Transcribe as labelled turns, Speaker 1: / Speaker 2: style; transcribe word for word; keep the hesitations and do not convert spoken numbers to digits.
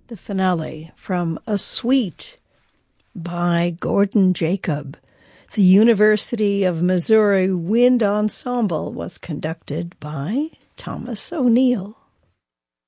Speaker 1: The finale from A Suite by Gordon Jacob. The University of Missouri Wind Ensemble was conducted by Thomas O'Neill.